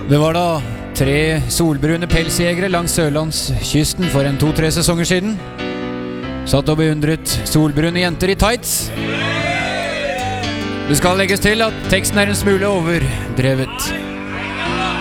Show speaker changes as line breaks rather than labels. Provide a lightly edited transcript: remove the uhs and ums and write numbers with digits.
Det var da 3 solbrune pelsjegere langs Sørlandskysten for en 2-3 sesonger siden. Satt og beundret solbrune jenter i tights. Det skal legges til at teksten er en smule overdrevet.